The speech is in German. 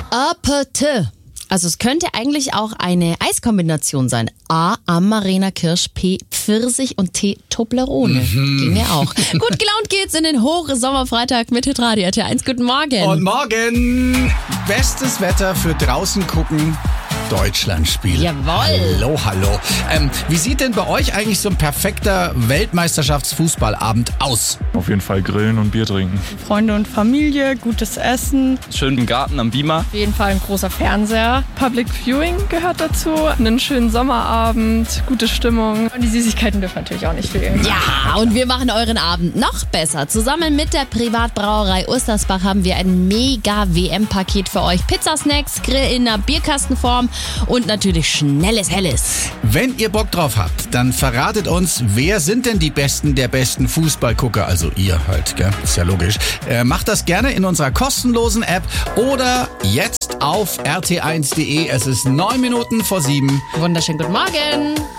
Apete. Also es könnte eigentlich auch eine Eiskombination sein. A. Amarena Kirsch, P. Pfirsich und T. Toblerone. Ginge auch. Gut gelaunt geht's in den Hochsommerfreitag mit Hitradio RT1. Guten Morgen. Und morgen bestes Wetter für draußen gucken. Deutschlandspiel. Jawohl. Hallo. Wie sieht denn bei euch eigentlich so ein perfekter Weltmeisterschaftsfußballabend aus? Auf jeden Fall grillen und Bier trinken. Freunde und Familie, gutes Essen. Schön im Garten am Beamer. Auf jeden Fall ein großer Fernseher. Public Viewing gehört dazu. Einen schönen Sommerabend, gute Stimmung. Und die Süßigkeiten dürfen natürlich auch nicht fehlen. Ja, und wir machen euren Abend noch besser. Zusammen mit der Privatbrauerei Ostersbach haben wir ein mega WM-Paket für euch. Pizzasnacks, Grill in einer Bierkastenform und natürlich schnelles Helles. Wenn ihr Bock drauf habt, dann verratet uns, wer sind denn die Besten der besten Fußballgucker? Also ihr halt, gell? Ist ja logisch. Macht das gerne in unserer kostenlosen App oder jetzt auf rt1.de. Es ist 9 Minuten vor 7. Wunderschönen guten Morgen.